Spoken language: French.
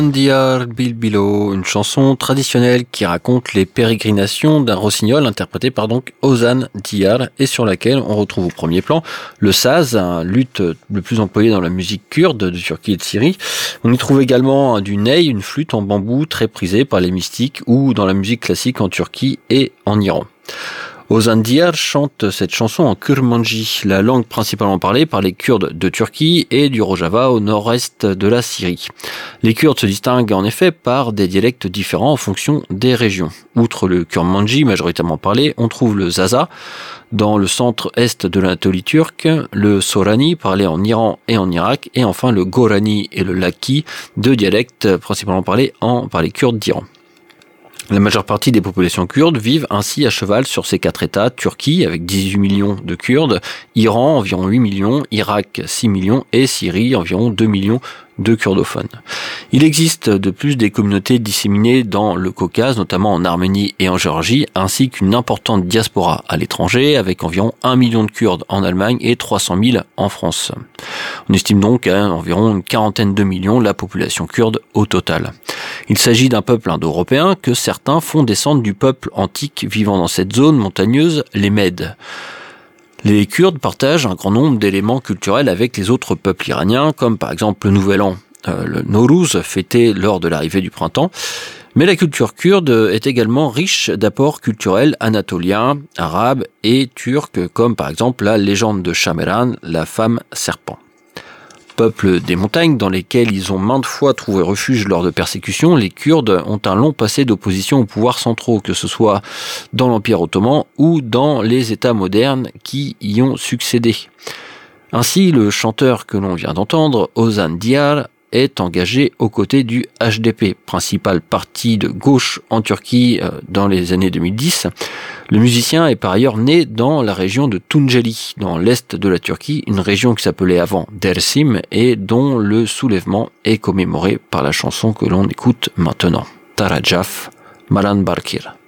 Diyar Bilbilo, une chanson traditionnelle qui raconte les pérégrinations d'un rossignol interprété par donc Ozan Diyar et sur laquelle on retrouve au premier plan le saz, un luth le plus employé dans la musique kurde de Turquie et de Syrie. On y trouve également du ney, une flûte en bambou très prisée par les mystiques ou dans la musique classique en Turquie et en Iran. Ozan Diyar chante cette chanson en kurmanji, la langue principalement parlée par les Kurdes de Turquie et du Rojava au nord-est de la Syrie. Les Kurdes se distinguent en effet par des dialectes différents en fonction des régions. Outre le kurmanji majoritairement parlé, on trouve le zaza dans le centre-est de l'Anatolie turque, le sorani parlé en Iran et en Irak, et enfin le gorani et le laki, deux dialectes principalement parlés par les Kurdes d'Iran. La majeure partie des populations kurdes vivent ainsi à cheval sur ces quatre États, Turquie avec 18 millions de Kurdes, Iran environ 8 millions, Irak 6 millions et Syrie environ 2 millions de kurdophones. Il existe de plus des communautés disséminées dans le Caucase, notamment en Arménie et en Géorgie, ainsi qu'une importante diaspora à l'étranger, avec environ 1 million de Kurdes en Allemagne et 300 000 en France. On estime donc à environ une quarantaine de millions la population kurde au total. Il s'agit d'un peuple indo-européen que certains font descendre du peuple antique vivant dans cette zone montagneuse, les Mèdes. Les Kurdes partagent un grand nombre d'éléments culturels avec les autres peuples iraniens, comme par exemple le Nouvel An, le Nowruz, fêté lors de l'arrivée du printemps. Mais la culture kurde est également riche d'apports culturels anatoliens, arabes et turcs, comme par exemple la légende de Shameran, la femme serpent. Peuple des montagnes dans lesquels ils ont maintes fois trouvé refuge lors de persécutions, les Kurdes ont un long passé d'opposition aux pouvoirs centraux, que ce soit dans l'Empire ottoman ou dans les États modernes qui y ont succédé. Ainsi, le chanteur que l'on vient d'entendre, Ozan Diyar, est engagé aux côtés du HDP, principal parti de gauche en Turquie dans les années 2010. Le musicien est par ailleurs né dans la région de Tunceli, dans l'est de la Turquie, une région qui s'appelait avant Dersim et dont le soulèvement est commémoré par la chanson que l'on écoute maintenant, Tarajaf Maran Barkir.